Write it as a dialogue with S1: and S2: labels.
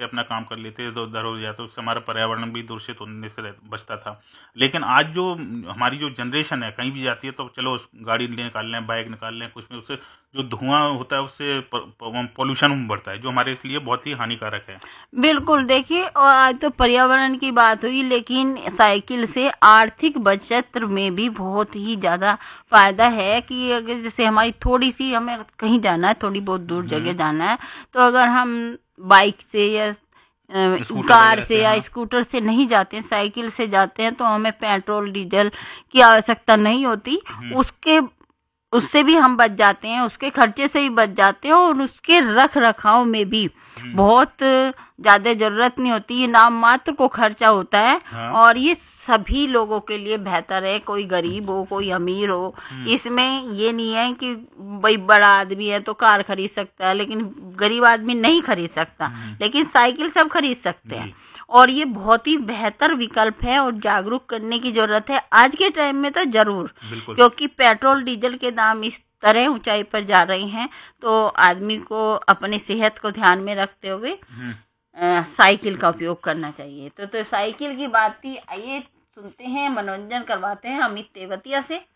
S1: से अपना काम कर लेते, इधर उधर हो जाते, उससे हमारा पर्यावरण भी दूषित होने से बचता था। लेकिन आज जो हमारी जो जनरेशन है कहीं भी जाती है तो चलो गाड़ी निकाल लें, बाइक निकाल लें, कुछ नहीं, उससे जो धुआं होता है उससे पोल्यूशन बढ़ता है, जो हमारे लिए बहुत ही हानिकारक है।
S2: बिल्कुल, देखिए और आज तो पर्यावरण की बात हुई, लेकिन साइकिल से आर्थिक बचत में भी बहुत ही ज़्यादा फायदा है कि अगर जैसे हमारी थोड़ी सी हमें कहीं जाना है, थोड़ी बहुत दूर जगह जाना है, तो अगर हम बाइक से या
S1: स्कूटर
S2: कार
S1: वगैरह
S2: से
S1: से,
S2: या
S1: हाँ।
S2: स्कूटर से नहीं जाते हैं, साइकिल से जाते हैं, तो हमें पेट्रोल डीजल की आवश्यकता नहीं होती। उसके उससे भी हम बच जाते हैं, उसके खर्चे से भी बच जाते हैं, और उसके रख रखाव में भी बहुत ज़्यादा ज़रूरत नहीं होती, ये नाम मात्र को खर्चा होता है।
S1: हाँ।
S2: और ये सभी लोगों के लिए बेहतर है, कोई गरीब हो कोई अमीर हो, इसमें ये नहीं है कि भाई बड़ा आदमी है तो कार खरीद सकता है लेकिन गरीब आदमी नहीं खरीद सकता, लेकिन साइकिल सब खरीद सकते हैं। और ये बहुत ही बेहतर विकल्प है, और जागरूक करने की जरूरत है आज के टाइम में तो जरूर, क्योंकि पेट्रोल डीजल के दाम इस तरह ऊंचाई पर जा रहे हैं, तो आदमी को अपनी सेहत को ध्यान में रखते हुए साइकिल का उपयोग करना चाहिए। तो साइकिल की बात थी, आइए सुनते हैं, मनोरंजन करवाते हैं अमित तेवतिया से।